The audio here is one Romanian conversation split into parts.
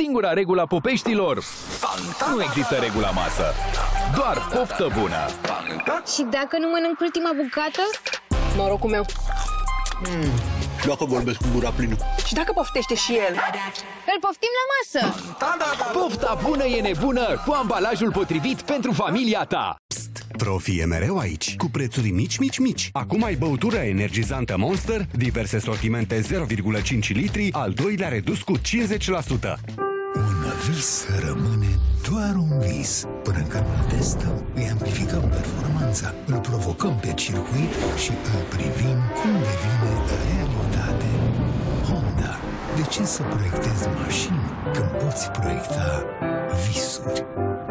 Singura regula Popeștilor: nu există regula masă, doar poftă bună. Și dacă nu mănânc ultima bucată? Norocul meu. Dacă vorbesc cu gura plină. Și dacă poftește și el? Îl poftim la masă! Pofta bună e nebună cu ambalajul potrivit pentru familia ta. Profi e mereu aici, cu prețuri mici. Acum ai băutură energizantă Monster, diverse sortimente 0,5 litri, al doilea redus cu 50%. Un vis rămâne doar un vis. Până când îl testăm, îi amplificăm performanța, îl provocăm pe circuit și îl privim cum devine realitate. Honda. De ce să proiectezi mașini când poți proiecta visuri?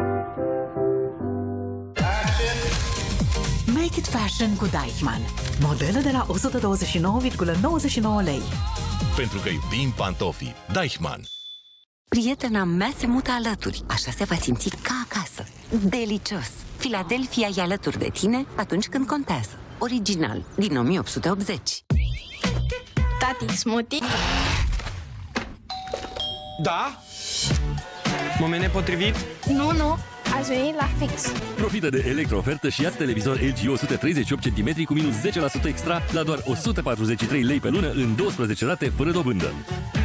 Make it fashion cu Deichmann. Modele de la 129,99 lei. Pentru că iubim pantofii. Deichmann. Prietena mea se mută alături, așa se va simți ca acasă. Delicios! Philadelphia e alături de tine atunci când contează. Original, din 1880. Tati, smoothie? Da? Moment nepotrivit? Nu, ați venit la fix. Profită de electro-ofertă și ia-ți televizor LG 138 cm cu minus 10% extra la doar 143 lei pe lună în 12 rate fără dobândă.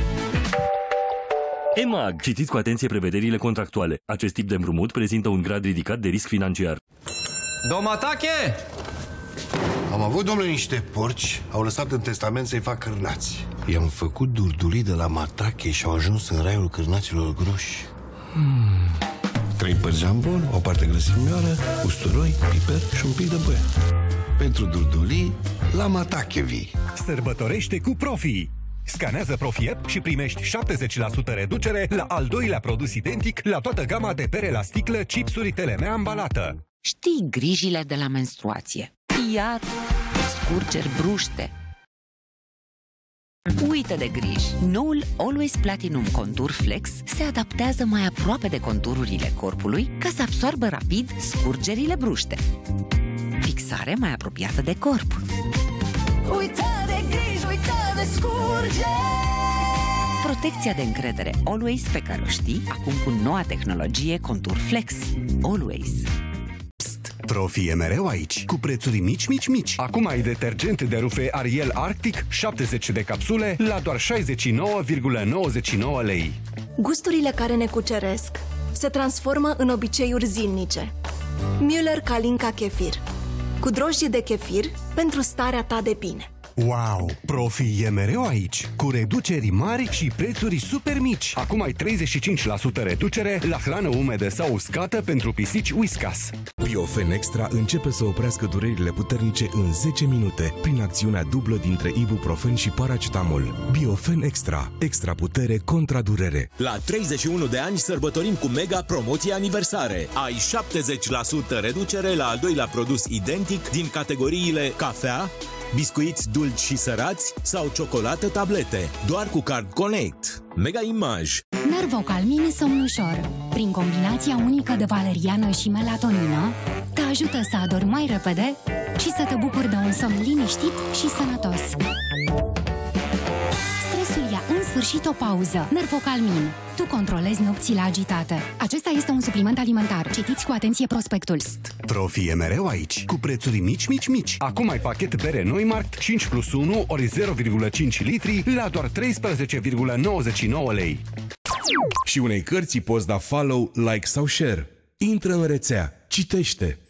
EMAG. Citiți cu atenție prevederile contractuale. Acest tip de împrumut prezintă un grad ridicat de risc financiar. Domatache! Am avut, domnule, niște porci, au lăsat în testament să-i fac cârnați. I-am făcut durdulii de la Matache și au ajuns în raiul cârnaților groși. 3 părți jambon, o parte grăsimioară, usturoi, piper și un pic de băie. Pentru durdulii, la Matache vii. Sărbătorește cu Profi! Scanează Profi App și primești 70% reducere la al doilea produs identic la toată gama de bere la sticlă, chipsuri Telemea ambalată. Știi grijile de la menstruație. Iar scurgeri, bruște. Uită de griji. Noul Always Platinum Contour Flex se adaptează mai aproape de contururile corpului ca să absoarbă rapid scurgerile bruște. Fixare mai apropiată de corp. Uită de griji, uită de scurgeri. Protecția de încredere Always pe care o știi, acum cu noua tehnologie Contour Flex. Always. Profi e mereu aici, cu prețuri mici. Acum ai detergent de rufe Ariel Arctic 70 de capsule la doar 69,99 lei. Gusturile care ne cuceresc se transformă în obiceiuri zilnice. Müller Kalinka Kefir, cu drojdie de chefir pentru starea ta de bine. Wow! Profi e mereu aici, cu reduceri mari și prețuri super mici. Acum ai 35% reducere la hrană umedă sau uscată pentru pisici Whiskas. Biofen Extra începe să oprească durerile puternice în 10 minute prin acțiunea dublă dintre ibuprofen și paracetamol. Biofen Extra. Extra putere contra durere. La 31 de ani sărbătorim cu mega promoții aniversare. Ai 70% reducere la al doilea produs identic din categoriile cafea, biscuiți dulci și sărați sau ciocolată tablete. Doar cu Card Connect. Mega Image. Nervocalmin somn ușor. Prin combinația unică de valeriană și melatonină, te ajută să adormi mai repede și să te bucuri de un somn liniștit și sănătos. Stresul ia în sfârșit o pauză. Nervocalmin. Tu controlezi nopțile agitate. Acesta este un supliment alimentar. Citiți cu atenție prospectul. Profi e mereu aici, cu prețuri mici. Acum ai pachet bere Neumarkt 5+1 ori 0,5 litri la doar 13,99 lei. Și unei cărți poți da follow, like sau share. Intră în rețea, citește.